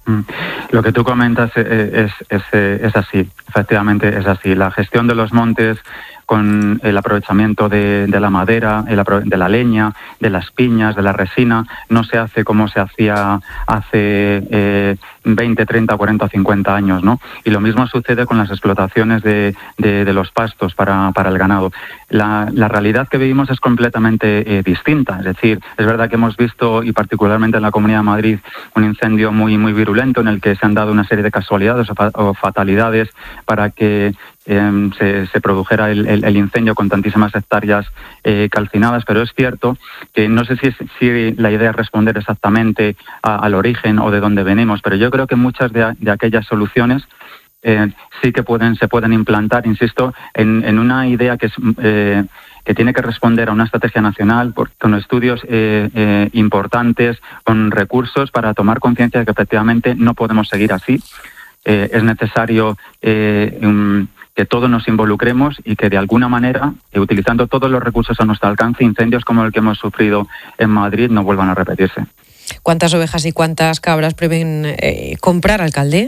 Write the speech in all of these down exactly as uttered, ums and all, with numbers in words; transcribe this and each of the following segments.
Lo que tú comentas es, es, es así, efectivamente es así. La gestión de los montes con el aprovechamiento de, de la madera, el apro- de la leña, de las piñas, de la resina, no se hace como se hacía hace eh, veinte, treinta, cuarenta, cincuenta años, ¿no? Y lo mismo sucede con las explotaciones de, de, de los pastos para, para el ganado. La, la realidad que vivimos es completamente eh, distinta, es decir, es verdad que hemos visto, y particularmente en la Comunidad de Madrid, un incendio muy, muy virulento en el que se han dado una serie de casualidades o, fa- o fatalidades para que Eh, se, se produjera el, el, el incendio con tantísimas hectáreas eh, calcinadas, pero es cierto que no sé si, si la idea es responder exactamente a, al origen o de dónde venimos, pero yo creo que muchas de, de aquellas soluciones eh, sí que pueden se pueden implantar, insisto, en, en una idea que es eh, que tiene que responder a una estrategia nacional por, con estudios eh, eh, importantes, con recursos para tomar conciencia de que efectivamente no podemos seguir así. Eh, es necesario eh, un, que todos nos involucremos y que de alguna manera, eh, utilizando todos los recursos a nuestro alcance, incendios como el que hemos sufrido en Madrid no vuelvan a repetirse. ¿Cuántas ovejas y cuántas cabras prevén eh, comprar, alcalde?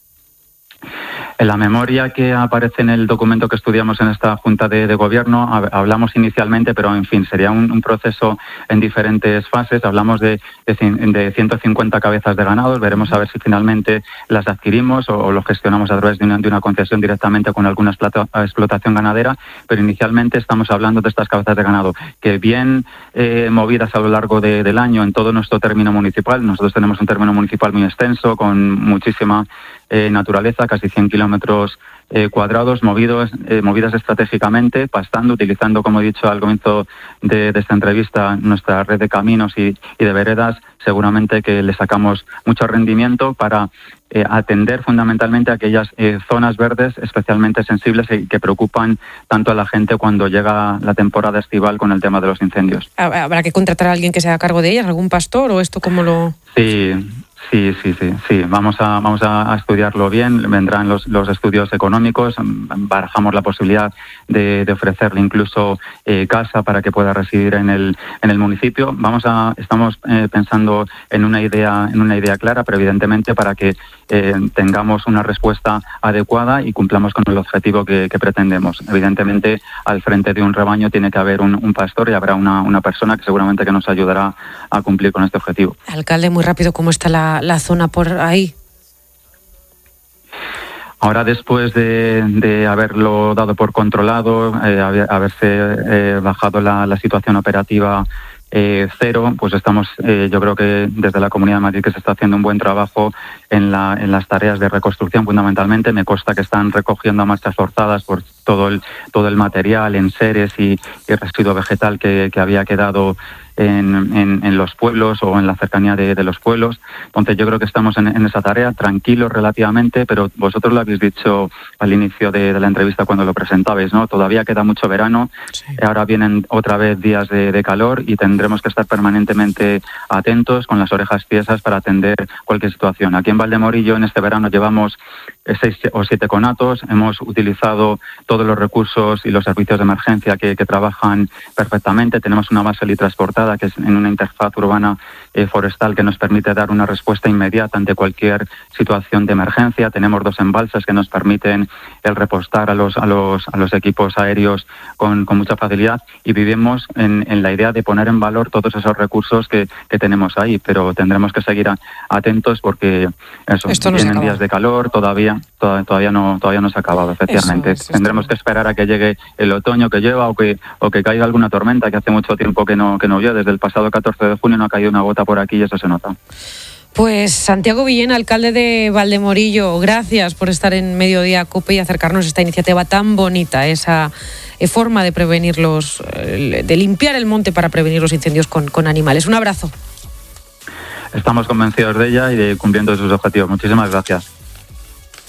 En la memoria que aparece en el documento que estudiamos en esta Junta de, de Gobierno, hablamos inicialmente, pero en fin, sería un, un proceso en diferentes fases. Hablamos de, de, de ciento cincuenta cabezas de ganados, veremos a ver si finalmente las adquirimos o, o lo gestionamos a través de una, de una concesión directamente con alguna explotación ganadera, pero inicialmente estamos hablando de estas cabezas de ganado, que bien eh, movidas a lo largo de, del año en todo nuestro término municipal. Nosotros tenemos un término municipal muy extenso, con muchísima eh, naturaleza, casi cien kilómetros eh, cuadrados, movidos, eh, movidas estratégicamente, pastando, utilizando, como he dicho al comienzo de, de esta entrevista, nuestra red de caminos y, y de veredas. Seguramente que le sacamos mucho rendimiento para eh, atender fundamentalmente aquellas eh, zonas verdes especialmente sensibles y que preocupan tanto a la gente cuando llega la temporada estival con el tema de los incendios. ¿Habrá que contratar a alguien que se haga cargo de ellas, algún pastor o esto cómo lo...? Sí. Sí, sí, sí, sí. Vamos a vamos a, a estudiarlo bien. Vendrán los, los estudios económicos. Barajamos la posibilidad de, de ofrecerle incluso eh, casa para que pueda residir en el en el municipio. Vamos a estamos eh, pensando en una idea en una idea clara, pero evidentemente para que eh, tengamos una respuesta adecuada y cumplamos con el objetivo que, que pretendemos. Evidentemente, al frente de un rebaño tiene que haber un, un pastor y habrá una una persona que seguramente que nos ayudará a cumplir con este objetivo. Alcalde, muy rápido, ¿cómo está la la zona por ahí? Ahora, después de, de haberlo dado por controlado, eh, haberse eh, bajado la, la situación operativa eh, cero, pues estamos, eh, yo creo que desde la Comunidad de Madrid que se está haciendo un buen trabajo en, la, en las tareas de reconstrucción fundamentalmente. Me consta que están recogiendo a marchas forzadas por todo el, todo el material, enseres y, y residuo vegetal que, que había quedado En, en, en los pueblos o en la cercanía de, de los pueblos. Entonces yo creo que estamos en, en esa tarea, tranquilos relativamente, pero vosotros lo habéis dicho al inicio de, de la entrevista cuando lo presentabais, ¿no? Todavía queda mucho verano, sí. Ahora vienen otra vez días de, de calor y tendremos que estar permanentemente atentos con las orejas tiesas para atender cualquier situación. Aquí en Valdemorillo en este verano llevamos seis o siete conatos, hemos utilizado todos los recursos y los servicios de emergencia que, que trabajan perfectamente. Tenemos una base litransportada que es en una interfaz urbana eh, forestal que nos permite dar una respuesta inmediata ante cualquier situación de emergencia. Tenemos dos embalses que nos permiten el repostar a los a los a los equipos aéreos con, con mucha facilidad y vivimos en, en la idea de poner en valor todos esos recursos que, que tenemos ahí, pero tendremos que seguir a, atentos porque eso, Esto no vienen días de calor, todavía todavía, todavía no todavía no se ha acabado, efectivamente. Es, tendremos que esperar a que llegue el otoño que lleva o que o que caiga alguna tormenta, que hace mucho tiempo que no que no llueve. Desde el pasado catorce de junio no ha caído una gota por aquí y eso se nota. Pues Santiago Villena, alcalde de Valdemorillo, gracias por estar en Mediodía Cope y acercarnos a esta iniciativa tan bonita, esa forma de prevenir los, de limpiar el monte para prevenir los incendios con, con animales. Un abrazo. Estamos convencidos de ella y de cumpliendo sus objetivos. Muchísimas gracias.